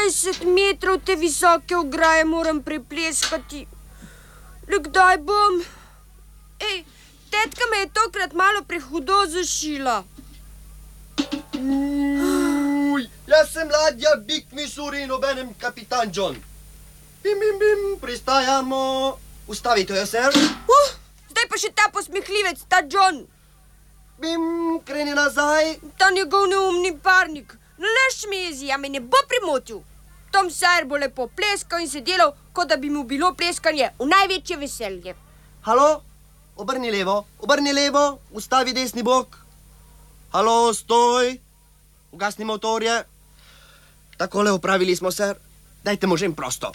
20 metrov te visoke ograje moram prepleskati. Le kdaj bom? Ej, tetka me je tokrat malo prehudo zašila. Jaz sem ladja Big Missouri in obenem kapitan John. Bim, bim, bim, pristajamo. Ustavite jo, sir. Zdaj pa še ta posmehljivec, ta John. Bim, kreni nazaj. Ta njegov neumni parnik. No, le šmezi, a me ne bo primotil. Tom Sawyer bo lepo pleskal in se delal, kot da bi mu bilo pleskanje v največje veselje. Halo, obrni levo, ustavi desni bok. Halo, stoj. Ugasni motorje. Takole opravili smo, sir. Dajte možem prosto.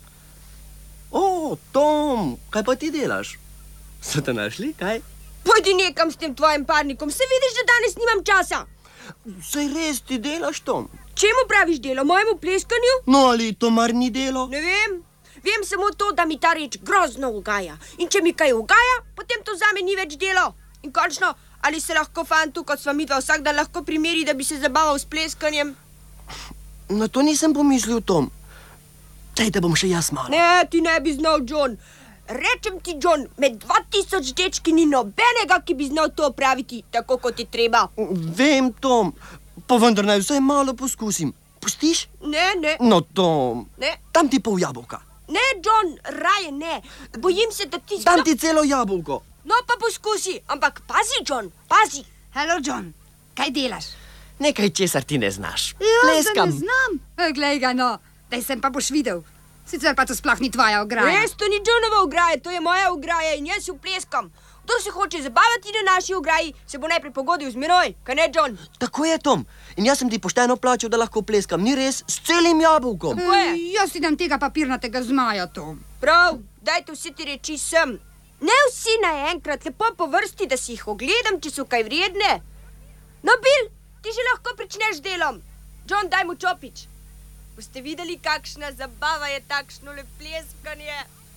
O, Tom, kaj pa ti delaš? So te našli, kaj? Pojdi nekam s tem tvojim parnikom, se vidiš, da danes nimam časa. Saj res ti delaš, Tom? Čemu praviš delo, mojemu pleskanju? No, ali to mar ni delo? Ne vem. Vem samo to, da mi ta reč grozno ugaja. In če mi kaj ugaja, potem to zame ni več delo. In končno, ali se lahko fantu, kot sva midva vsak dan lahko primeri, da bi se zabaval s pleskanjem? Na to nisem pomislil, Tom. Daj, da bom še jaz malo. Ne, ti ne bi znal, John. Rečem ti, John, med 2000 dečki ni nobenega, ki bi znal to opraviti, tako kot je treba. Vem, Tom, pa vendar naj vsaj malo poskusim. Pustiš? Ne. No, Tom, Ne. dam ti pol jabolka. Ne, John, raje ne. Bojim se, da ti... Dam ti celo jabolko. No, pa poskusi. Ampak pazi, John, pazi. Halo, John, kaj delaš? Nekaj, česar ti ne znaš. Ja, Pleskam. ne znam. Glej ga, no. Daj sem pa boš videl. Sicer pa to sploh ni tvoja ograja. Res, to ni Johnova ograja, to je moja ograja in jaz jo pleskam. Kdor se hoče zabavati na naši ograji, se bo najprej pogodil z menoj. Kaj ne, John? Tako je, Tom. In jaz sem ti pošteno plačal, da lahko pleskam. Ni res? S celim jabolkom. Tako je. Jaz si dam tega papirnatega zmaja, Tom. Prav, dajte vsi ti reči sem. Ne vsi naenkrat, lepo po vrsti, da si jih ogledam, če so kaj vredne. No, Bill, ti že lahko pričneš z delom. John, daj mu čopič. Boste videli, kakšna zabava je takšno le pleskanje.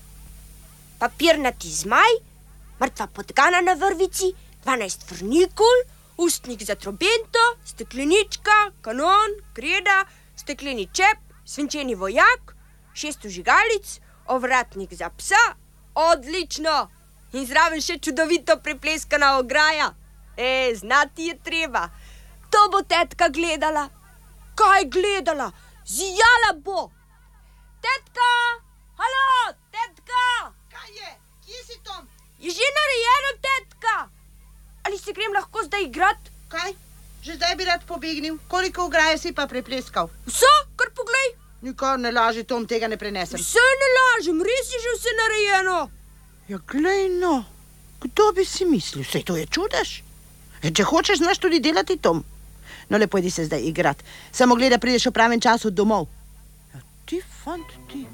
Papirnati zmaj, mrtva podgana na vrvici, 12 frnikul, ustnik za trobento, steklenička, kanon, kreda, stekleni čep, svinčeni vojak, 6 vžigalic, ovratnik za psa. Odlično! In zraven še čudovito prepleskana ograja. Znati je treba. To bo tetka gledala. Kaj gledala? Zijala bo. Tetka! Halo, tetka! Kaj je? Kje si, Tom? Je že narejeno, tetka. Ali se grem lahko zdaj igrat? Kaj? Že zdaj bi rad pobegnil. Koliko ograje si pa prepleskal? Vso, kar poglej. Nikar ne laži, Tom, tega ne prenesem. Vse ne lažem, res je že vse narejeno. Ja, glej no. Kdo bi si mislil? Sej to je čudež. Če hočeš, znaš tudi delati, Tom. No, le pojdi se zdaj igrat. Samo gledaj, prideš v pravem času domov. Ja, ti, fant, ti.